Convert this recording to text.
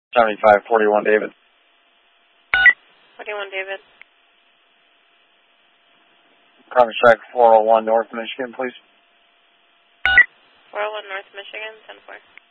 7541 David. 41 David. Carbon Strike 401 North Michigan, please. 401 North Michigan, 10-4.